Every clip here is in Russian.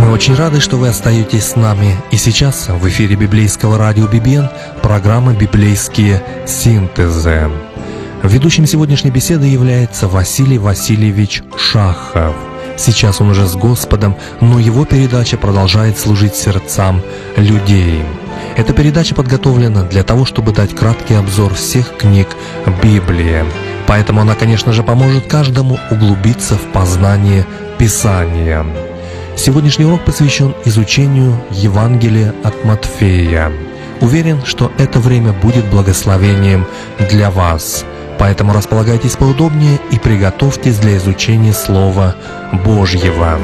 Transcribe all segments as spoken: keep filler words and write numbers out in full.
Мы очень рады, что вы остаетесь с нами. И сейчас в эфире библейского радио би би эн программа «Библейские синтезы». Ведущим сегодняшней беседы является Василий Васильевич Шахов. Сейчас он уже с Господом, но его передача продолжает служить сердцам людей. Эта передача подготовлена для того, чтобы дать краткий обзор всех книг Библии. Поэтому она, конечно же, поможет каждому углубиться в познание Писания. Сегодняшний урок посвящен изучению Евангелия от Матфея. Уверен, что это время будет благословением для вас. Поэтому располагайтесь поудобнее и приготовьтесь для изучения Слова Божьего.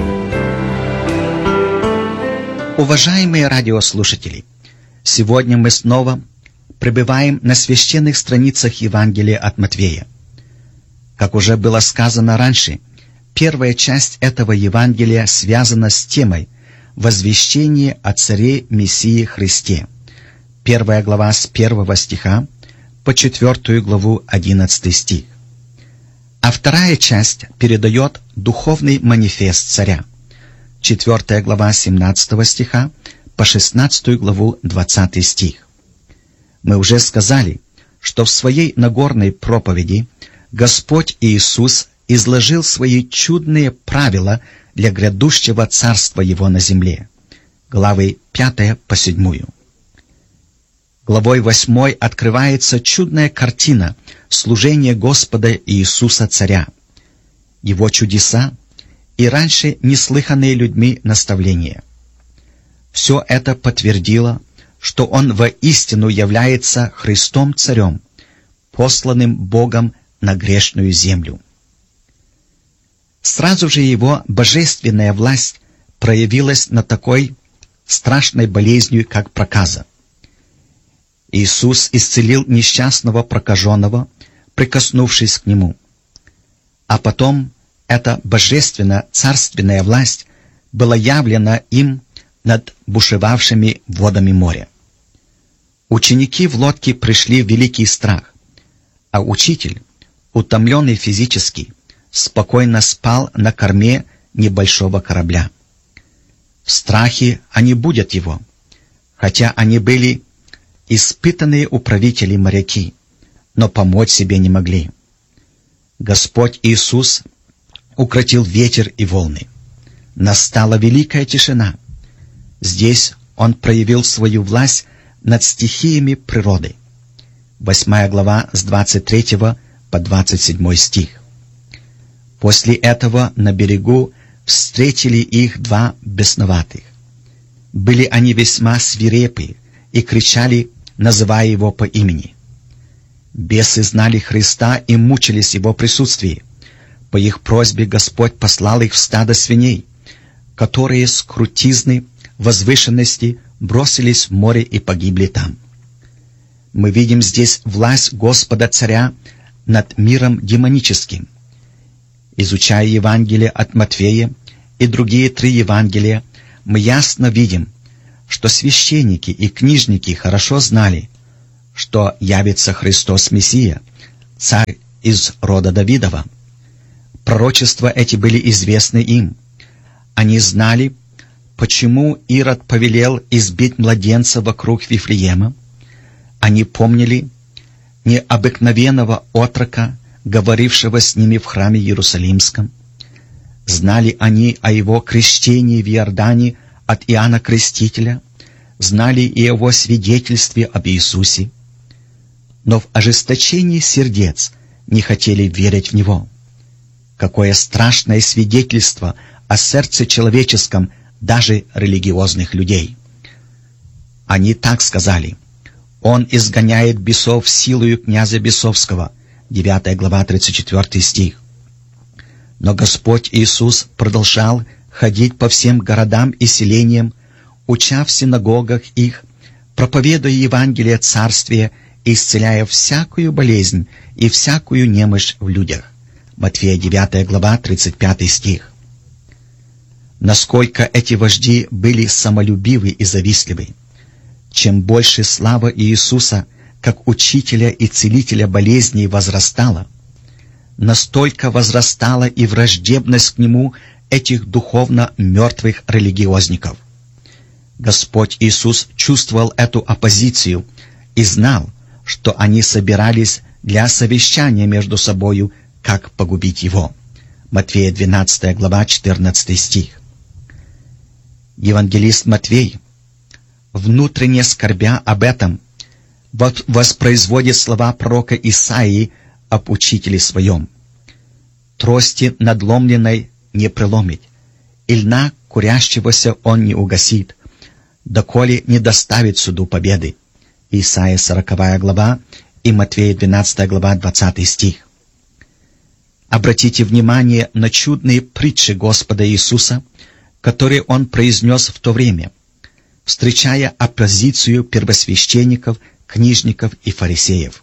Уважаемые радиослушатели, сегодня мы снова пребываем на священных страницах Евангелия от Матфея. Как уже было сказано раньше, первая часть этого Евангелия связана с темой возвещения о Царе Мессии Христе. Первая глава с первого стиха по четвертую главу одиннадцатый стих. А вторая часть передает духовный манифест царя. Четвертая глава семнадцатого стиха по шестнадцатую главу двадцатый стих. Мы уже сказали, что в своей Нагорной проповеди Господь Иисус изложил свои чудные правила для грядущего царства Его на земле. Главы пятая по седьмую. Главой восьмой открывается чудная картина служения Господа Иисуса Царя, Его чудеса и раньше неслыханные людьми наставления. Все это подтвердило, что Он воистину является Христом Царем, посланным Богом на грешную землю. Сразу же Его божественная власть проявилась над такой страшной болезнью, как проказа. Иисус исцелил несчастного прокаженного, прикоснувшись к Нему. А потом эта божественно-царственная власть была явлена им над бушевавшими водами моря. Ученики в лодке пришли в великий страх, а учитель, утомленный физически, спокойно спал на корме небольшого корабля. В страхе они будят его, хотя они были испытанные управители моряки, но помочь себе не могли. Господь Иисус укротил ветер и волны. Настала великая тишина. Здесь Он проявил свою власть над стихиями природы. Восьмая глава с двадцать третьего по двадцать седьмой стих. После этого на берегу встретили их два бесноватых. Были они весьма свирепы и кричали, называя Его по имени. Бесы знали Христа и мучились в Его присутствии. По их просьбе Господь послал их в стадо свиней, которые с крутизны возвышенности бросились в море и погибли там. Мы видим здесь власть Господа Царя над миром демоническим. Изучая Евангелие от Матфея и другие три Евангелия, мы ясно видим, что священники и книжники хорошо знали, что явится Христос Мессия, царь из рода Давидова. Пророчества эти были известны им. Они знали, почему Ирод повелел избить младенца вокруг Вифлеема. Они помнили необыкновенного отрока, говорившего с ними в храме Иерусалимском. Знали они о его крещении в Иордане от Иоанна Крестителя, знали и о его свидетельстве об Иисусе, но в ожесточении сердец не хотели верить в Него. Какое страшное свидетельство о сердце человеческом даже религиозных людей! Они так сказали: «Он изгоняет бесов силою князя бесовского», девятая глава, тридцать четвёртый стих. Но Господь Иисус продолжал ходить по всем городам и селениям, уча в синагогах их, проповедуя Евангелие Царствия и исцеляя всякую болезнь и всякую немощь в людях. Матфея девятая глава, тридцать пятый стих. Насколько эти вожди были самолюбивы и завистливы! Чем больше слава Иисуса как учителя и целителя болезней возрастала, настолько возрастала и враждебность к Нему этих духовно мертвых религиозников. Господь Иисус чувствовал эту оппозицию и знал, что они собирались для совещания между собою, как погубить его. Матфея двенадцатая глава, четырнадцатый стих. Евангелист Матвей, внутренне скорбя об этом, воспроизводит слова пророка Исаии об учителе своем. «Трости надломленной не преломить, и льна курящегося он не угасит, доколе не доставит суду победы». Исайя сороковая глава и Матфея двенадцатая глава, двадцатый стих. Обратите внимание на чудные притчи Господа Иисуса, которые Он произнес в то время, встречая оппозицию первосвященников, книжников и фарисеев.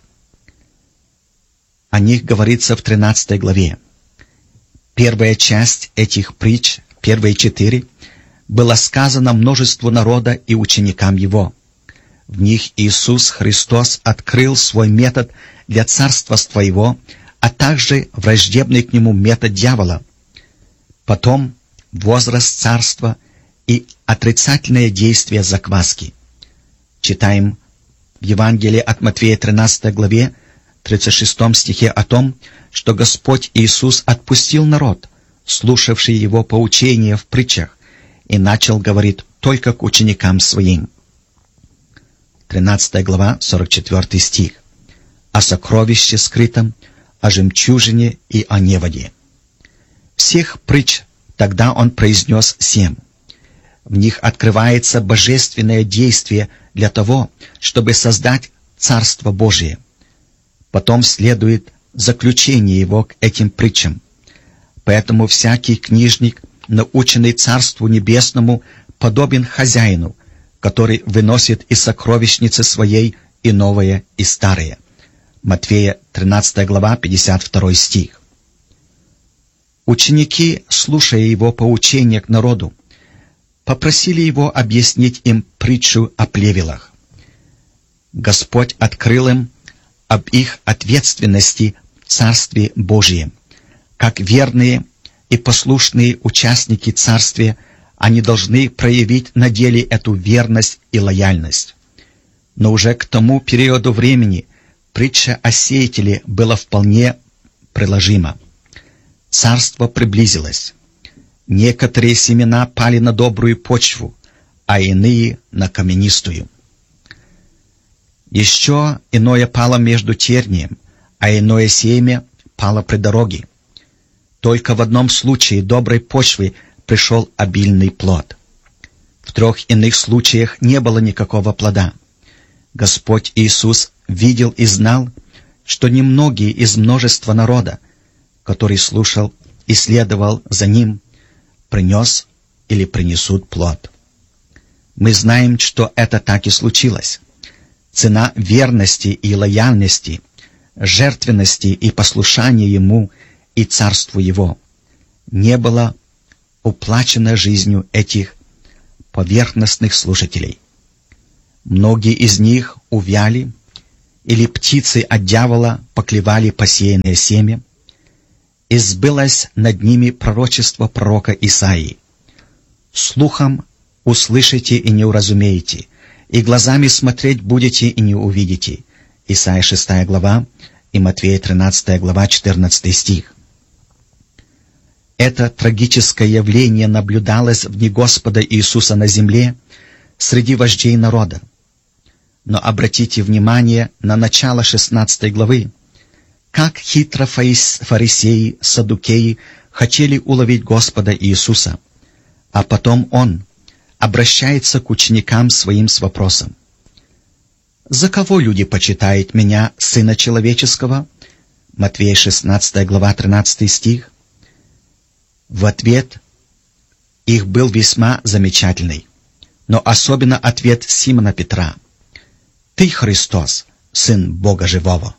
О них говорится в тринадцатой главе. Первая часть этих притч, первые четыре, была сказана множеству народа и ученикам Его. В них Иисус Христос открыл свой метод для царствовства Его, а также враждебный к Нему метод дьявола. Потом возраст царства и отрицательное действие закваски. Читаем в Евангелии от Матфея тринадцатой главе, тридцать шестом стихе о том, что Господь Иисус отпустил народ, слушавший Его поучения в притчах, и начал говорить только к ученикам Своим. тринадцатая глава, сорок четвёртый стих. О сокровище скрытом, о жемчужине и о неводе. Всех притч тогда Он произнес семь. В них открывается божественное действие для того, чтобы создать Царство Божие. Потом следует заключение Его к этим притчам. Поэтому всякий книжник, наученный Царству Небесному, подобен хозяину, который выносит из сокровищницы своей и новое, и старое. Матфея тринадцатая глава, пятьдесят второй стих. Ученики, слушая Его поучения к народу, попросили Его объяснить им притчу о плевелах. Господь открыл им об их ответственности в Царстве Божьем. Как верные и послушные участники Царствия, они должны проявить на деле эту верность и лояльность. Но уже к тому периоду времени притча о сеятеле была вполне приложима. Царство приблизилось. Некоторые семена пали на добрую почву, а иные — на каменистую. Еще иное пало между тернием, а иное семя пало при дороге. Только в одном случае доброй почвы пришел обильный плод. В трех иных случаях не было никакого плода. Господь Иисус видел и знал, что немногие из множества народа, который слушал и следовал за Ним, принес или принесут плод. Мы знаем, что это так и случилось. Цена верности и лояльности, жертвенности и послушания Ему и Царству Его не была уплачена жизнью этих поверхностных слушателей. Многие из них увяли, или птицы от дьявола поклевали посеянное семя, и сбылось над ними пророчество пророка Исаии. «Слухом услышите и не уразумеете, и глазами смотреть будете и не увидите». Исайя шестая глава и Матфея тринадцатая глава, четырнадцатый стих. Это трагическое явление наблюдалось в дни Господа Иисуса на земле среди вождей народа. Но обратите внимание на начало шестнадцатой главы. Как хитро фарисеи, саддукеи хотели уловить Господа Иисуса, а потом Он обращается к ученикам Своим с вопросом: «За кого люди почитают Меня, Сына Человеческого?» Матфея шестнадцатая глава, тринадцатый стих. В ответ их был весьма замечательный, но особенно ответ Симона Петра: «Ты Христос, Сын Бога Живого».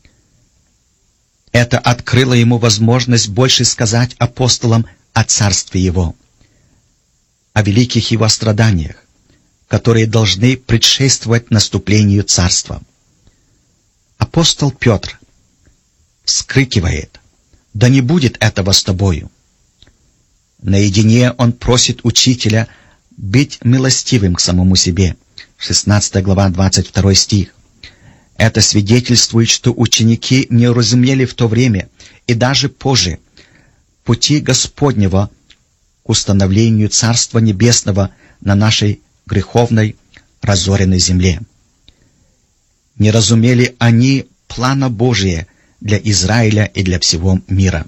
Это открыло ему возможность больше сказать апостолам о Царстве Его, о великих Его страданиях, которые должны предшествовать наступлению Царства. Апостол Петр вскрикивает: «Да не будет этого с тобою!» Наедине он просит учителя быть милостивым к самому себе. шестнадцатая глава, двадцать второй стих. Это свидетельствует, что ученики не разумели в то время и даже позже пути Господнего к установлению Царства Небесного на нашей греховной, разоренной земле. Не разумели они плана Божия для Израиля и для всего мира.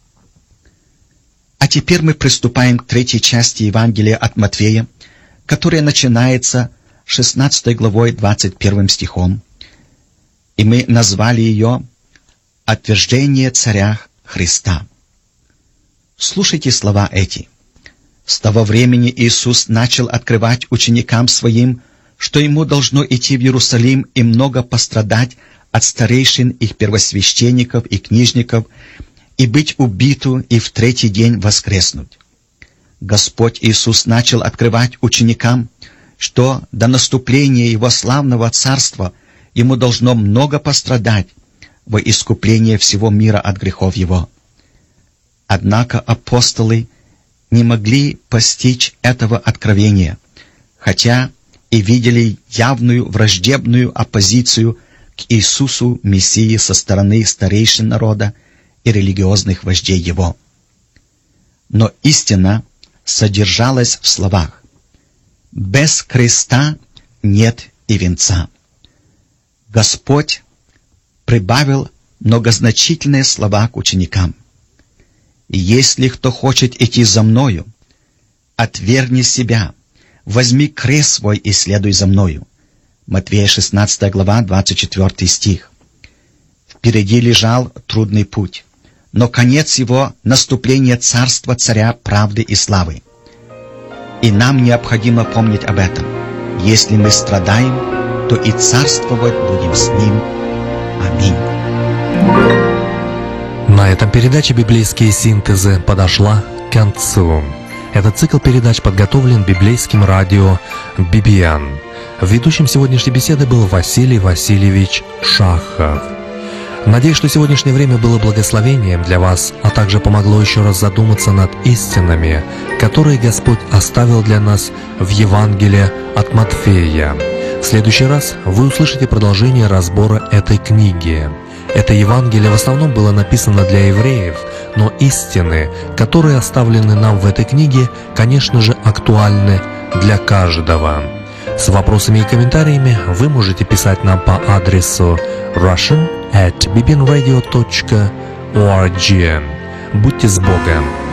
А теперь мы приступаем к третьей части Евангелия от Матфея, которая начинается шестнадцатой главой двадцать первым стихом, и мы назвали ее «Отвержение царя Христа». Слушайте слова эти. С того времени Иисус начал открывать ученикам Своим, что Ему должно идти в Иерусалим и много пострадать от старейшин их первосвященников и книжников, и быть убиту, и в третий день воскреснуть. Господь Иисус начал открывать ученикам, что до наступления Его славного Царства Ему должно много пострадать во искупление всего мира от грехов Его. Однако апостолы не могли постичь этого откровения, хотя и видели явную враждебную оппозицию к Иисусу Мессии со стороны старейшин народа и религиозных вождей Его. Но истина содержалась в словах: «Без креста нет и венца». Господь прибавил многозначительные слова к ученикам: «Если кто хочет идти за Мною, отвергни себя, возьми крест свой и следуй за Мною». Матфея шестнадцатая глава, двадцать четвёртый стих. Впереди лежал трудный путь, но конец его — наступление царства царя правды и славы. И нам необходимо помнить об этом. Если мы страдаем, то и царствовать будем с Ним. Аминь. На этом передача «Библейские синтезы» подошла к концу. Этот цикл передач подготовлен библейским радио би би эн. Ведущим сегодняшней беседы был Василий Васильевич Шахов. Надеюсь, что сегодняшнее время было благословением для вас, а также помогло еще раз задуматься над истинами, которые Господь оставил для нас в Евангелии от Матфея. В следующий раз вы услышите продолжение разбора этой книги. Это Евангелие в основном было написано для евреев, но истины, которые оставлены нам в этой книге, конечно же, актуальны для каждого. С вопросами и комментариями вы можете писать нам по адресу russian at bibinradio точка org. Будьте с Богом!